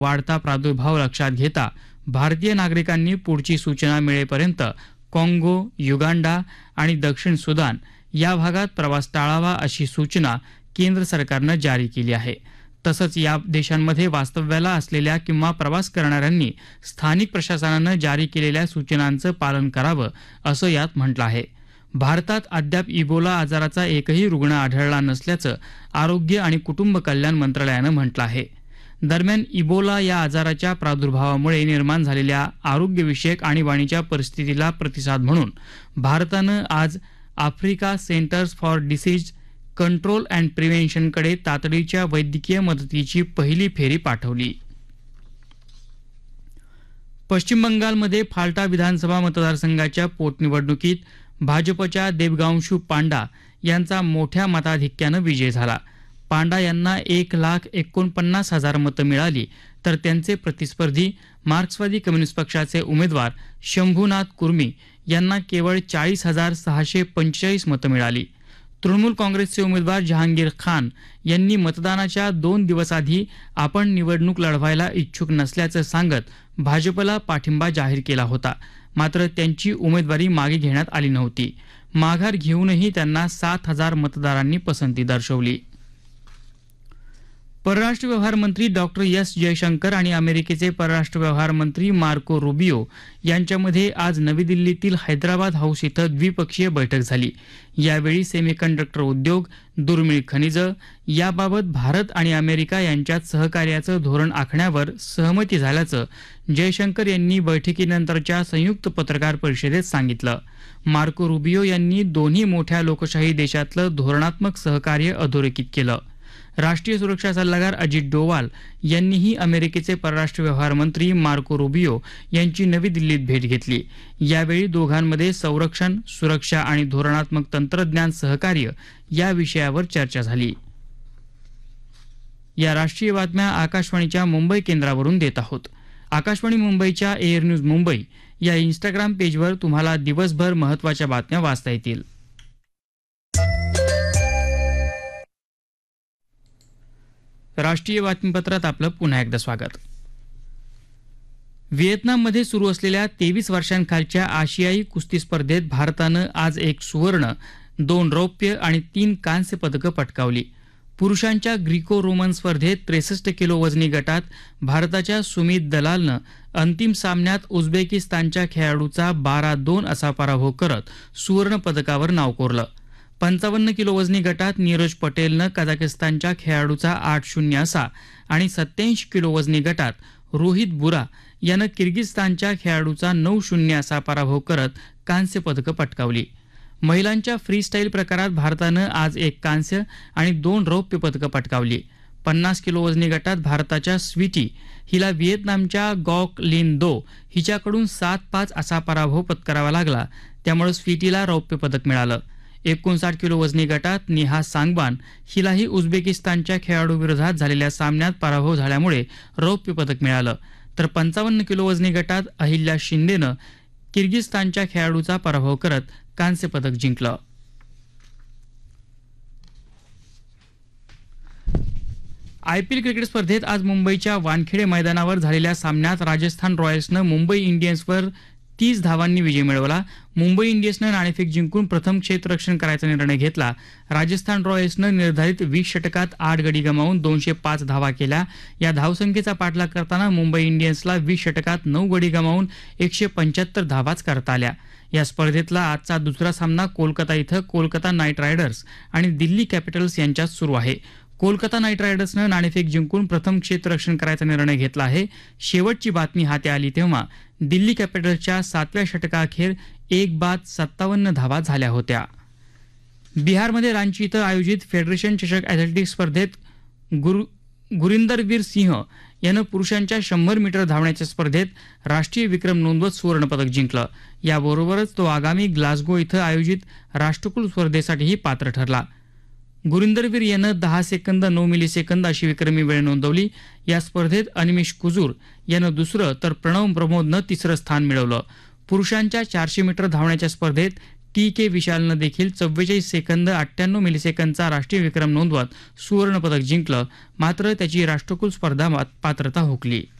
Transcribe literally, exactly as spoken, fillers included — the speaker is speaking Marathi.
वाढता प्रादुर्भाव लक्षात घेता भारतीय नागरिकांनी पुढची सूचना मिळेपर्यंत काँगो, युगांडा आणि दक्षिण सुदान या भागात प्रवास टाळावा अशी सूचना केंद्र सरकारनं जारी केली आहे. तसंच या देशांमध्ये वास्तव्याला असलेल्या किंवा प्रवास करणाऱ्यांनी स्थानिक प्रशासनानं जारी केलेल्या सूचनांचं पालन करावं असं यात म्हटलं आहे. भारतात अद्याप इबोला आजाराचा एकही रुग्ण आढळला नसल्याचं आरोग्य आणि कुटुंब कल्याण मंत्रालयानं म्हटलं आहे. दरम्यान इबोला या आजाराच्या प्रादुर्भावामुळे निर्माण झालेल्या आरोग्यविषयक आणीबाणीच्या परिस्थितीला प्रतिसाद म्हणून भारतानं आज Africa centres for disease control and प्रिव्हेन्शनकडे तातडीच्या वैद्यकीय मदतीची पहिली फेरी पाठवली. पश्चिम बंगालमध्ये फाल्टा विधानसभा मतदारसंघाच्या पोटनिवडणुकीत भाजपच्या देबगांशू पांडा यांचा मोठ्या मताधिक्यानं विजय झाला. पांडा यांना एक लाख एकोणपन्नास हजार मतं मिळाली तर त्यांचे प्रतिस्पर्धी मार्क्सवादी कम्युनिस्ट पक्षाचे उमेदवार शंभूनाथ कुर्मी यांना केवळ चाळीस हजार सहाशे पंचेचाळीस मतं मिळाली. तृणमूल काँग्रेसचे उमेदवार जहांगीर खान यांनी मतदानाच्या दोन दिवस आधी आपण निवडणूक लढवायला इच्छुक नसल्याचं सांगत भाजपला पाठिंबा जाहीर केला होता. मात्र त्यांची उमेदवारी मागे घेण्यात आली नव्हती. माघार घेऊनही त्यांना सात हजार मतदारांनी पसंती दर्शवली. परराष्ट्र व्यवहार मंत्री डॉक्टर एस जयशंकर आणि अमेरिकेचे परराष्ट्र व्यवहार मंत्री मार्को रुबियो यांच्यामध्ये आज नवी दिल्लीतील हैदराबाद हाऊस इथं द्विपक्षीय बैठक झाली. यावेळी सेमीकंडक्टर उद्योग, दुर्मिळ खनिजं याबाबत भारत आणि अमेरिका यांच्यात सहकार्याचं धोरण आखण्यावर सहमती झाल्याचं जयशंकर यांनी बैठकीनंतरच्या संयुक्त पत्रकार परिषदेत सांगितलं. मार्को रुबियो यांनी दोन्ही मोठ्या लोकशाही देशातलं धोरणात्मक सहकार्य अधोरेखित केलं. राष्ट्रीय सुरक्षा सल्लागार अजित डोवाल यांनीही अमेरिकेचे परराष्ट्र व्यवहार मंत्री मार्को रुबियो यांची नवी दिल्लीत भेट घेतली. यावेळी दोघांमध्ये संरक्षण, सुरक्षा आणि धोरणात्मक तंत्रज्ञान सहकार्य या विषयावर चर्चा झाली. या राष्ट्रीय बातम्या आकाशवाणीच्या मुंबई केंद्रावरून देत आहोत. आकाशवाणी मुंबईच्या एअर न्यूज मुंबई या इंस्टाग्राम पेजवर तुम्हाला दिवसभर महत्त्वाच्या बातम्या वाचता येतील. राष्ट्रीय बातमीपत्रात आपलं पुन्हा एकदा स्वागत. व्हिएतनाममध्ये सुरू असलेल्या तेवीस वर्षांखालच्या आशियाई कुस्ती स्पर्धेत भारतानं आज एक सुवर्ण, दोन रौप्य आणि तीन कांस्य पदकं पटकावली. पुरुषांच्या ग्रीको रोमन स्पर्धेत त्रेसष्ट किलो वजनी गटात भारताच्या सुमित दलालनं अंतिम सामन्यात उझबेकिस्तानच्या खेळाडूचा बारा दोन असा पराभव करत सुवर्ण पदकावर नाव कोरलं. पंचावन्न किलो वजनी गटात नीरज पटेलनं कझाकिस्तानच्या खेळाडूचा आठ शून्य असा आणि सत्याऐंशी किलो वजनी गटात रोहित बुरा यानं किर्गिस्तानच्या खेळाडूचा नऊ शून्य असा पराभव करत कांस्य पदकं पटकावली. महिलांच्या फ्रीस्टाईल प्रकारात भारतानं आज एक कांस्य आणि दोन रौप्य पदकं पटकावली. पन्नास किलो वजनी गटात भारताच्या स्वीटी हिला व्हिएतनामच्या गॉक लिन दो हिच्याकडून सात पाच असा पराभव पत्करावा लागला. त्यामुळे स्वीटीला रौप्य पदक मिळालं. एकोणसाठ किलो वजनी गटात नेहा सांगबान हिलाही उझबेकिस्तानच्या खेळाडूविरोधात झालेल्या सामन्यात पराभव झाल्यामुळे रौप्य पदक मिळालं. तर पंचावन्न किलो वजनी गटात अहिल्या शिंदेनं किर्गिस्तानच्या खेळाडूचा पराभव करत कांस्य पदक जिंकलं. आयपीएल क्रिकेट स्पर्धेत आज मुंबईच्या वानखेडे मैदानावर झालेल्या सामन्यात राजस्थान रॉयल्सनं मुंबई इंडियन्सवर तीस धावांनी विजय मिळवला. मुंबई इंडियन्सनं नाणेफेक जिंकून प्रथम क्षेत्ररक्षण करायचा निर्णय घेतला. राजस्थान रॉयल्सनं निर्धारित वीस षटकात आठ गडी गमावून दोनशे पाच धावा केल्या. या धावसंख्येचा पाठलाग करताना मुंबई इंडियन्सला वीस षटकात नऊ गडी गमावून एकशे पंच्याहत्तर धावाच करता आल्या. या स्पर्धेतला आजचा दुसरा सामना कोलकाता इथं कोलकाता नाईट रायडर्स आणि दिल्ली कॅपिटल्स यांच्यात सुरू आहे. कोलकाता नाईट रायडर्सनं नाणेफेक जिंकून प्रथम क्षेत्ररक्षण करायचा निर्णय घेतला आहे. शेवटची बातमी हाती आली तेव्हा दिल्ली कॅपिटल्सच्या सातव्या षटकाअखेर एक बाद सत्तावन्न धावा झाल्या होत्या. बिहारमध्ये रांची इथं आयोजित फेडरेशन चषक ॲथलेटिक्स स्पर्धेत गुरु गुरिंदरवीर सिंह यानं पुरुषांच्या शंभर मीटर धावण्याच्या स्पर्धेत राष्ट्रीय विक्रम नोंदवत सुवर्णपदक जिंकलं. याबरोबरच तो आगामी ग्लासगो इथं आयोजित राष्ट्रकुल स्पर्धेसाठीही पात्र ठरला. गुरिंदरवीर यानं दहा सेकंद नऊ मिलीसेकंद अशी विक्रमी वेळ नोंदवली. या स्पर्धेत अनिमेश कुजूर यानं दुसरं तर प्रणव प्रमोदनं तिसरं स्थान मिळवलं. पुरुषांच्या चारशे मीटर धावण्याच्या स्पर्धेत टी के विशालनं देखील चव्वेचाळीस सेकंद अठ्ठ्याण्णव मिलिसेकंदचा राष्ट्रीय विक्रम नोंदवत सुवर्णपदक जिंकलं, मात्र त्याची राष्ट्रकुल स्पर्धा पात्रता हुकली.